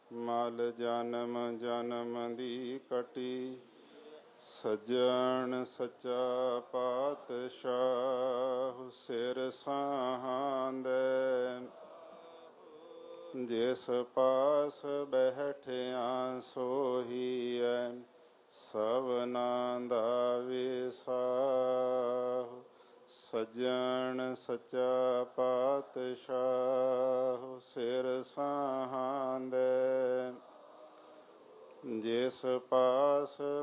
ਮਲ ਜਨਮ ਜਨਮ ਦੀ ਕਟੀ, ਸੱਜਣ ਸੱਚਾ ਪਾਤਸ਼ਾਹ ਸਿਰ ਸਾਂਦੈ। ਜਿਸ ਪਾਸ ਬੈਠਿਆ ਸੋਹੀਐ, ਸਭਨਾਂ ਦਾ ਵਿਸਾਹ। ਸੱਜਣ ਸੱਚਾ ਪਾਤਸ਼ਾਹ ਸਿਰ ਸਾਂਦੈ। ਜਿਸ ਪਾਸ